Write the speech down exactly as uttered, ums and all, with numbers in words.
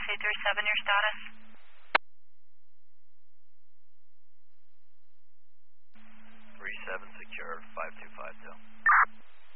two three seven, your status? three seven secure, five two five two.